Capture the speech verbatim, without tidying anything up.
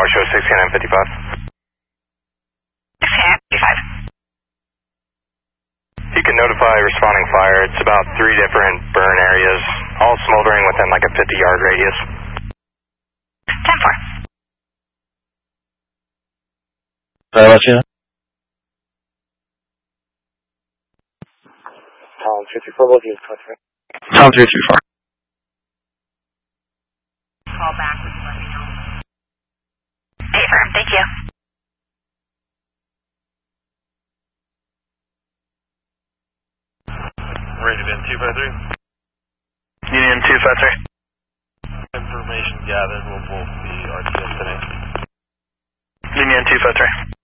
Tower show sixty-nine fifty-five. sixty-nine fifty-five. You can notify responding fire. It's about three different burn areas, all smoldering within like a fifty yard radius. ten four. I'll let you know. Tom three three four, both of you. Tom three three four. Call back when you let me know. Hey, firm, thank you. Rated in two five three. Union two five three. Information gathered will both be R T S today. Union two five three.